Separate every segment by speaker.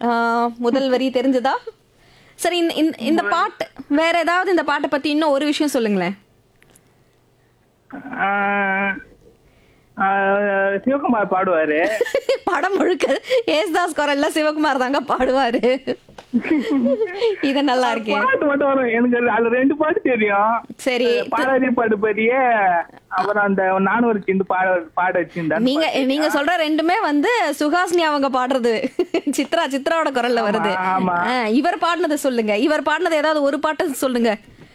Speaker 1: முதல் வரி தெரிஞ்சதா? சரி, இந்த பாட்டு வேற ஏதாவது இந்த பாட்டை பத்தி இன்னும் ஒரு விஷயம் சொல்லுங்களேன்.
Speaker 2: சிவகுமார் பாடுவாரு.
Speaker 1: படம் முழுக்க ஏசுதாஸ் குரல்ல சிவகுமார் தாங்க பாடுவாரு. இது நல்லா இருக்கே.
Speaker 2: பாட்டு மட்டும் வரும் எனக்கு, அதுல 2 பாட்டு தெரியும்.
Speaker 1: சரி,
Speaker 2: பாடாதி பாடு பெரிய, அப்புறம் அந்த நானும் ஒரு சிந்து பாட வச்சிருந்தேன்.
Speaker 1: நீங்க சொல்ற ரெண்டுமே வந்து சுஹாசினி அவங்க பாடுறது. சித்ராவோட குரல்ல வருது.
Speaker 2: ஆமா.
Speaker 1: இவர் பாடினதை சொல்லுங்க. இவர் பாடினது ஏதாவது ஒரு பாட்டு சொல்லுங்க.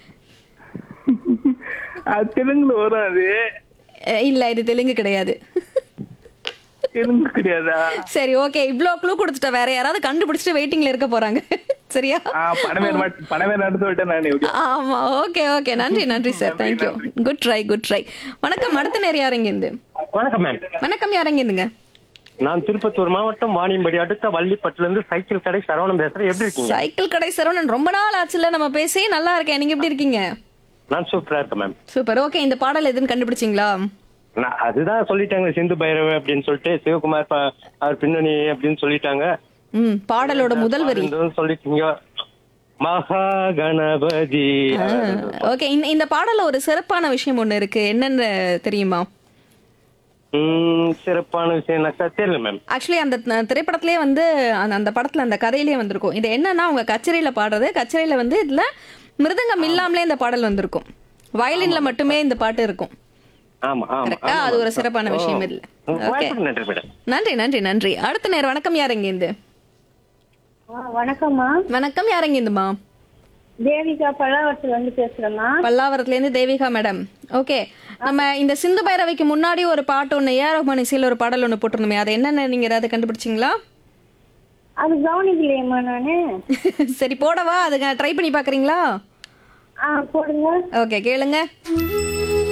Speaker 2: அது தெலுங்குல வரும். அது
Speaker 1: இல்ல, இது தெலுங்கு கிடையாது.
Speaker 2: தெலுங்கு கிடையாதா?
Speaker 1: சரி, ஓகே. இவ்ளோ க்ளூ கொடுத்துட்ட, வேற யாராவது கண்டுபிடிச்சிட்டு வெயிட்டிங்ல இருக்க போறாங்க. சரியா?
Speaker 2: படமே நடந்து விட்டேன் நான்.
Speaker 1: ஆமா, ஓகே ஓகே. நன்றி சார், தேங்க்யூ. Good try. வணக்கம். அடுத்த நேரம் யாருங்க இருந்து?
Speaker 3: வணக்கம் மேம்.
Speaker 1: வணக்கம், யாருங்க இருந்துங்க?
Speaker 3: நான் திருப்பத்தூர் மாவட்டம் வாணியம்படி அடுத்த வள்ளிப்பட்டுல இருந்து சைக்கிள் கடை சரவணன் பேசுறேன். எப்படி இருக்கீங்க?
Speaker 1: சைக்கிள் கடை சரவணன், ரொம்ப நாள் ஆச்சுல நம்ம பேசி. நல்லா இருக்கேன், நீங்க எப்படி இருக்கீங்க?
Speaker 3: நான் சூப்பரா இருக்கேன் மேம்.
Speaker 1: சூப்பர். ஓகே, இந்த பாடல் எதுன்னு கண்டுபிடிச்சிங்களா?
Speaker 3: நான் அதுதான் சொல்லிட்டாங்க, சிந்து பைரவ அப்படின்னு சொல்லிட்டு, சிவகுமார் அவர் பின்னணி அப்படின்னு சொல்லிட்டாங்க.
Speaker 1: பாடலோட முதல் வரி
Speaker 3: சொல்லிட்டீங்க, மகா கணபதி.
Speaker 1: ஓகே, இந்த பாடல்ல ஒரு சிறப்பான விஷயம் ஒண்ணு இருக்கு, என்னன்னு தெரியுமா?
Speaker 3: சிறப்பான விஷயம் தெரியல மேம்.
Speaker 1: ஆக்சுவலி அந்த திரைப்படத்திலேயே வந்து அந்த படத்துல அந்த கதையிலேயே வந்திருக்கும். இது என்னன்னா, அவங்க கச்சேரியில பாடுறது, கச்சேரியில வந்து இதுல மிருதங்கம் இல்லாமலே இந்த பாடல் வந்திருக்கும். வயலின்ல மட்டுமே இந்த பாட்டு இருக்கும்.
Speaker 3: ஆமா ஆமா,
Speaker 1: கரெக்டா? அது ஒரு சிறப்பான விஷயம் இல்ல. ஓகே, நன்றி. அடுத்த நேரம் வணக்கம், யாருங்க இருந்து?
Speaker 4: வணக்கம்மா.
Speaker 1: வணக்கம், யாருங்க இருந்துமா?
Speaker 4: தேவிகா பல்லாவரத்துல இருந்து பேசுறேம்மா.
Speaker 1: பல்லாவரத்துல இருந்து தேவிகா மேடம். ஓகே, நம்ம இந்த சிந்து பைரவிக்கு முன்னாடி ஒரு பாட்டு ஒண்ணு, ஏஆர் ரஹ்மான் இசையில ஒரு பாடல் ஒண்ணு போட்டிருந்தோமே, அது என்னன்னு நீங்க ஏதாவது கண்டுபிடிச்சிங்களா?
Speaker 4: அது கவனிக்கலையம்மா நானு.
Speaker 1: சரி, போடவா? அதுங்க ட்ரை பண்ணி பாக்குறீங்களா?
Speaker 4: போடுங்க.
Speaker 1: ஓகே, கேளுங்க.